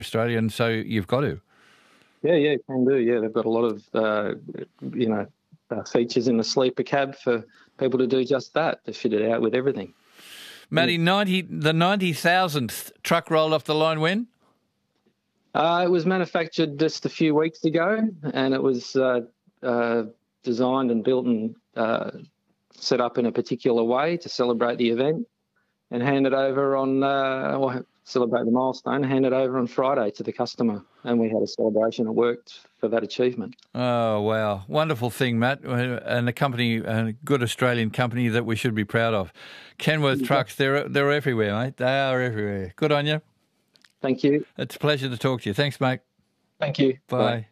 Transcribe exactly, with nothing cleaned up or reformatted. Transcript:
Australia, and so you've got to. Yeah, yeah, can do. Yeah, they've got a lot of, uh, you know, uh, features in the sleeper cab for people to do just that, to fit it out with everything. Matty, ninety the ninety thousandth truck rolled off the line when? Uh, it was manufactured just a few weeks ago, and it was uh, uh, designed and built and uh, set up in a particular way to celebrate the event, and handed over on, uh, or celebrate the milestone, handed over on Friday to the customer, and we had a celebration at work for that achievement. Oh, wow. Wonderful thing, Matt, and a company, a good Australian company that we should be proud of. Kenworth Trucks, they're, they're everywhere, mate. They are everywhere. Good on you. Thank you. It's a pleasure to talk to you. Thanks, mate. Thank you. Bye. Bye.